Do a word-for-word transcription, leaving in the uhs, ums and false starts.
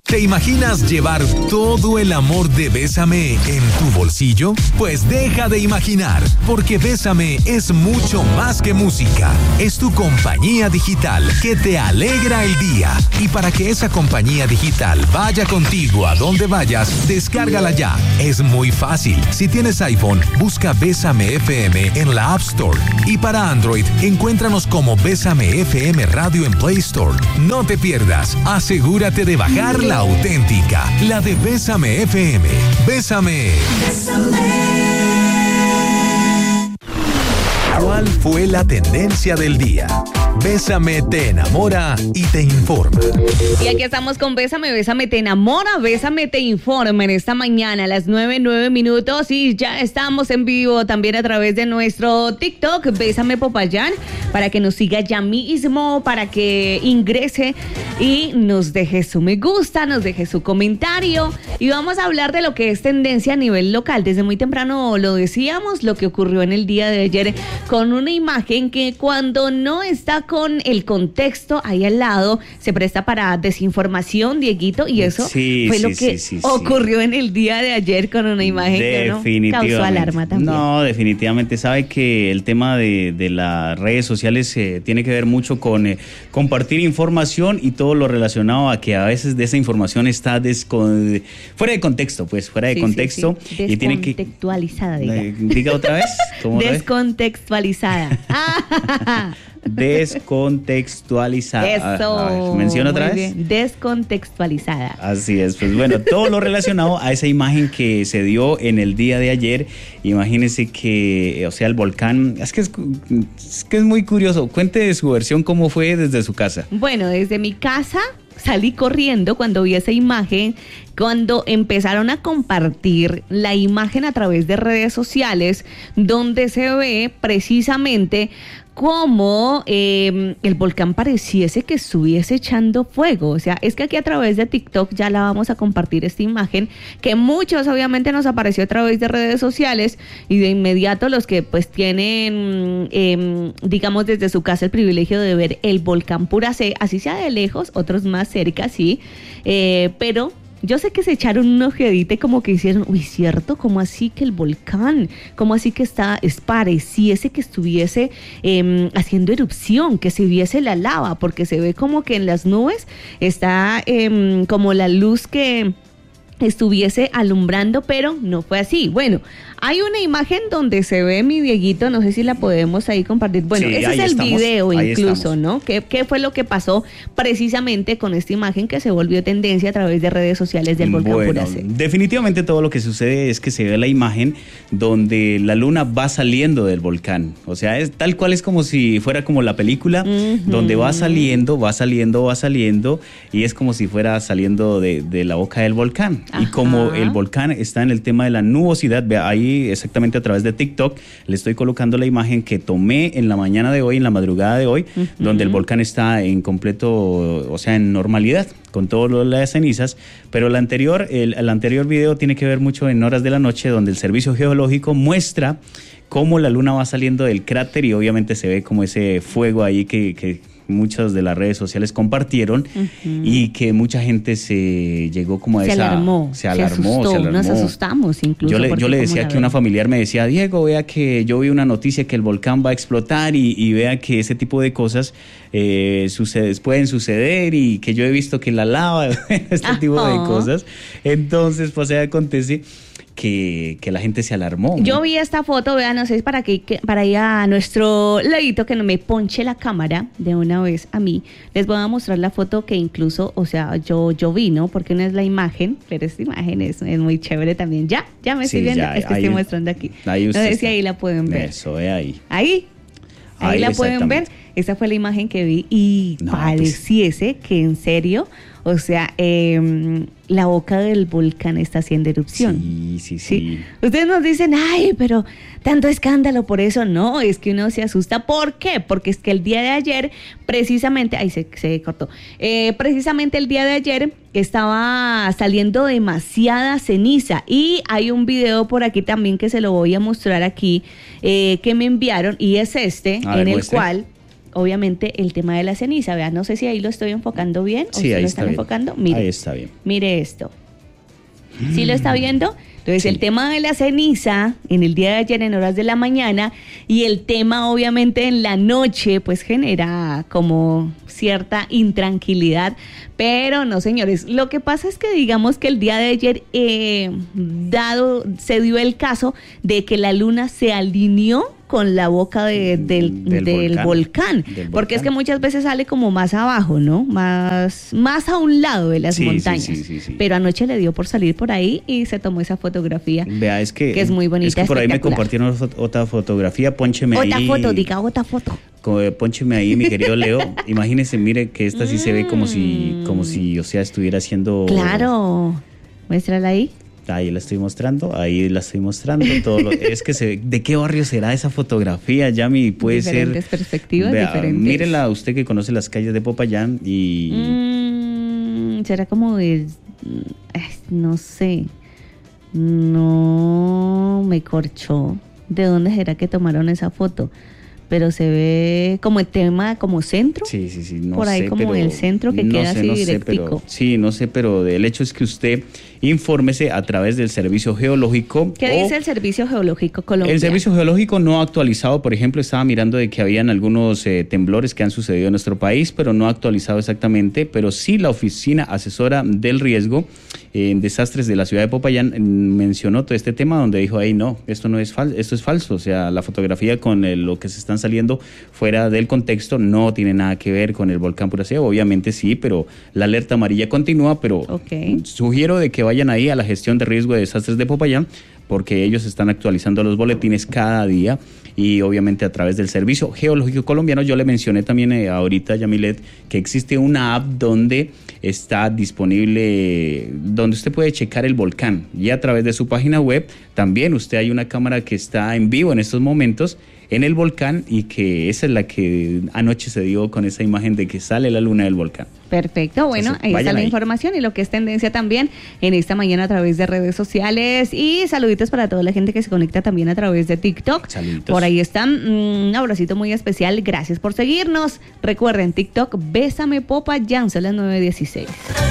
¿Te imaginas llevar todo el amor de Bésame en tu bolsillo? Pues deja de imaginar, porque Bésame es mucho más que música. Es tu compañía digital que te alegra el día. Y para que esa compañía digital vaya contigo a donde vayas, descárgala ya. Es muy fácil. Si tienes iPhone, busca Bésame F M en la App Store. Y para Android, encuéntranos como Bésame F M Radio en Play Store. No te pierdas. Asegúrate de bajar la auténtica, la de Bésame F M. Bésame. Bésame. ¿Cuál fue la tendencia del día? Bésame te enamora y te informa. Y aquí estamos con Bésame, Bésame te enamora, Bésame te informa en esta mañana a las nueve, nueve minutos y ya estamos en vivo también a través de nuestro TikTok, Bésame Popayán, para que nos siga ya mismo, para que ingrese y nos deje su me gusta, nos deje su comentario y vamos a hablar de lo que es tendencia a nivel local. Desde muy temprano lo decíamos, lo que ocurrió en el día de ayer con una imagen que cuando no está con el contexto ahí al lado, se presta para desinformación, Dieguito, y eso sí, fue sí, lo que sí, sí, ocurrió sí. en el día de ayer con una imagen que no causó alarma también. No, definitivamente. Sabe que el tema de, de las redes sociales eh, tiene que ver mucho con eh, compartir información y todo lo relacionado a que a veces de esa información está descon... fuera de contexto, pues, fuera de sí, contexto. Sí, sí. Y tiene que... Descontextualizada, diga. Diga otra vez. ¿Cómo Descontextualizada. Descontextualizada. Eso. ¿Menciona otra vez? Bien. Descontextualizada. Así es, pues bueno, todo lo relacionado a esa imagen que se dio en el día de ayer. Imagínense que, o sea, el volcán, es que es, es que es muy curioso. Cuente de su versión cómo fue desde su casa. Bueno, desde mi casa salí corriendo cuando vi esa imagen, cuando empezaron a compartir la imagen a través de redes sociales, donde se ve precisamente cómo eh, el volcán pareciese que estuviese echando fuego. O sea, es que aquí a través de TikTok ya la vamos a compartir esta imagen, que muchos obviamente nos apareció a través de redes sociales y de inmediato los que pues tienen, eh, digamos desde su casa el privilegio de ver el volcán Puracé, así sea de lejos, otros más cerca, sí, eh, pero... yo sé que se echaron un ojeadita y como que hicieron, uy, ¿cierto? ¿Cómo así que el volcán? ¿Cómo así que está, es pareciese que estuviese eh, haciendo erupción, que se viese la lava? Porque se ve como que en las nubes está eh, como la luz que estuviese alumbrando, pero no fue así. Bueno, hay una imagen donde se ve mi Dieguito, no sé si la podemos ahí compartir. Bueno, sí, ese es el estamos, video incluso, estamos. ¿no? ¿Qué, ¿Qué fue lo que pasó precisamente con esta imagen que se volvió tendencia a través de redes sociales del volcán bueno, Puracé? Definitivamente todo lo que sucede es que se ve la imagen donde la luna va saliendo del volcán. O sea, es tal cual, es como si fuera como la película, uh-huh. donde va saliendo, va saliendo, va saliendo, y es como si fuera saliendo de, de la boca del volcán. Ajá. Y como el volcán está en el tema de la nubosidad, vea ahí exactamente a través de TikTok, le estoy colocando la imagen que tomé en la mañana de hoy, en la madrugada de hoy, uh-huh. donde el volcán está en completo, o sea, en normalidad, con todas las cenizas, pero el anterior, el, el anterior video tiene que ver mucho en horas de la noche, donde el Servicio Geológico muestra cómo la luna va saliendo del cráter y obviamente se ve como ese fuego ahí que... que muchas de las redes sociales compartieron uh-huh. y que mucha gente se llegó como a se esa... Alarmó, se alarmó. Se asustó, se alarmó. Nos asustamos incluso. Yo le, yo le decía que una familiar me decía, Diego, vea que yo vi una noticia que el volcán va a explotar y, y vea que ese tipo de cosas eh, sucede, pueden suceder y que yo he visto que la lava, este uh-huh. tipo de cosas. Entonces, pues se acontece que, que la gente se alarmó. Yo ¿no? vi esta foto, vean, no sé, para que, que para ir a nuestro ladito que no me ponche la cámara de una vez a mí. Les voy a mostrar la foto que incluso, o sea, yo, yo vi, ¿no? Porque no es la imagen, pero esta imagen es, es muy chévere también. Ya, ya me sí, estoy viendo, ya, es que ahí, estoy mostrando aquí. Ahí usted no sé está. si ahí la pueden ver. Eso, es ahí. Ahí. Ahí, ahí la pueden ver. Esa fue la imagen que vi y no, pareciese pues... que en serio, o sea, eh, la boca del volcán está haciendo erupción. Sí, sí, sí, sí. Ustedes nos dicen, ay, pero tanto escándalo por eso. No, es que uno se asusta. ¿Por qué? Porque es que el día de ayer, precisamente, ay, se, se cortó. Eh, precisamente el día de ayer estaba saliendo demasiada ceniza y hay un video por aquí también que se lo voy a mostrar aquí, eh, que me enviaron y es este, a en ver, el muestre. cual... obviamente el tema de la ceniza. Vean, no sé si ahí lo estoy enfocando bien o Sí, si ahí lo está están bien. enfocando. Mire, Ahí está bien. mire esto. ¿Sí lo está viendo? Entonces, Sí. el tema de la ceniza en el día de ayer en horas de la mañana y el tema obviamente en la noche, pues genera como cierta intranquilidad, pero no, señores, lo que pasa es que digamos que el día de ayer eh, dado, se dio el caso de que la luna se alineó con la boca de- del, Del del volcán. volcán, Del porque es volcán. que muchas veces sale como más abajo, ¿no? Más, más a un lado de las Sí, sí, montañas, sí, sí, sí. pero anoche le dio por salir por ahí y se tomó esa fotografía. Vea, es que, Que es muy bonita, Es que por ahí me espectacular. compartieron fo- otra fotografía, póncheme Otra ahí. foto, diga otra foto. co- Póncheme ahí, mi querido Leo. Imagínese, mire que esta sí se ve como si, como si, o sea, estuviera haciendo. Claro, muéstrala ahí. Ahí la estoy mostrando, ahí la estoy mostrando. Todo lo- es que se ve, ¿de qué barrio será esa fotografía, Yami? Puede Diferentes ser. perspectivas, Vea, diferentes. mírela usted que conoce las calles de Popayán y. Mm, será como de, ay, no sé, no me corchó. ¿De dónde será que tomaron esa foto? Pero se ve como el tema, como centro. Sí, sí, sí, no Por ahí sé, como pero- el centro que no queda sé, así no sé, directico. pero- sí, no sé, pero el hecho es que usted infórmese a través del Servicio Geológico. ¿Qué o- dice el Servicio Geológico Colombiano? El Servicio Geológico no ha actualizado, por ejemplo, estaba mirando de que habían algunos eh, temblores que han sucedido en nuestro país, pero no ha actualizado exactamente, pero sí la Oficina Asesora del Riesgo eh, en Desastres de la ciudad de Popayán mm, mencionó todo este tema donde dijo, ahí no, esto no es falso, esto es falso, o sea, la fotografía con el- lo que se están saliendo fuera del contexto no tiene nada que ver con el volcán Puraceo, obviamente sí, pero la alerta amarilla continúa, pero Ok. sugiero de que vayan ahí a la gestión de riesgo de desastres de Popayán, porque ellos están actualizando los boletines cada día y obviamente a través del Servicio Geológico Colombiano. Yo le mencioné también eh, ahorita, Yamilet, que existe una app donde está disponible, donde usted puede checar el volcán y a través de su página web también usted hay una cámara que está en vivo en estos momentos en el volcán y que esa es la que anoche se dio con esa imagen de que sale la luna del volcán. Perfecto, bueno, Entonces, ahí está vayan la ahí. información y lo que es tendencia también en esta mañana a través de redes sociales y saluditos para toda la gente que se conecta también a través de TikTok. Saluditos. Por ahí están, mm, un abracito muy especial, gracias por seguirnos. Recuerden, TikTok, Bésame Popayán, son las nueve dieciséis.